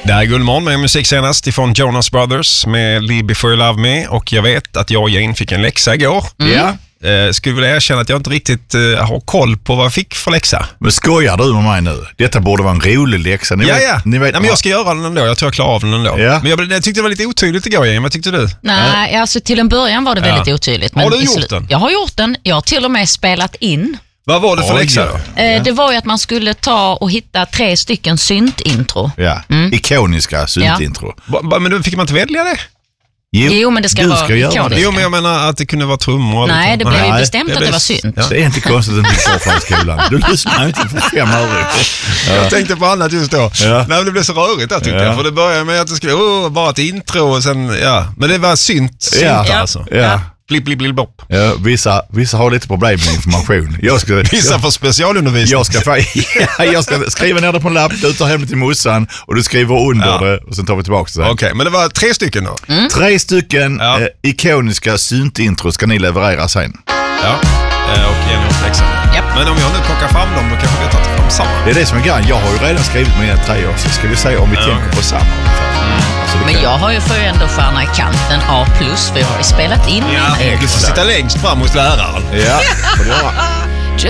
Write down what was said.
Det här är Guldmorgon med musik senast ifrån Jonas Brothers med Live Before You Love Me. Och jag vet att jag och Jane fick en läxa igår. Ja. Skulle vilja erkänna att jag inte riktigt har koll på vad jag fick för läxa. Men skojar du med mig nu? Detta borde vara en rolig läxa. Ni vet, Nej, men jag ska göra den ändå. Jag tror jag klarar av den ändå. Ja. Men jag tyckte det var lite otydligt igår, Jane. Vad tyckte du? Nej, alltså till en början var det väldigt otydligt. Men har du gjort den? Jag har gjort den. Jag har till och med spelat in. Vad var det för läxa då? Det var ju att man skulle ta och hitta 3 stycken syntintro. Ja, ikoniska syntintro. Men då fick man inte välja det? Jo, men det ska vara ikoniskt. Jo, men jag menar att det kunde vara trummor. Nej, det blev ju bestämt att det var synt. Ja. Det är inte konstigt att det inte går från skolan. Du lyssnar inte på 5 öre. Jag tänkte på annat just då. Ja. Nej, det blev så rörigt där tyckte jag. För det började med att det skulle bara ett intro och sen, men det var synt alltså. Ja. Blipp, blipp, blipp, bopp. Ja, vissa har lite problem med information. Vissa får specialundervisning. Jag ska skriva ner det på en lapp, du tar hem det till morsan och du skriver under det och sen tar vi tillbaka det. Okej, men det var 3 stycken då? 3 stycken ikoniska syntintro ska ni leverera sen. Ja, och ge något läxa. Yep. Men om jag nu plockar fram dem, då kanske vi har tagit fram samma. Det är det som är grejen. Jag har ju redan skrivit mina 3 år, så ska vi se om vi tänker på samma. Men jag har ju för ändå stjärna i kanten A+, för jag har ju spelat in. Ja, du får sitta längst fram hos läraren. Ja, får det vara.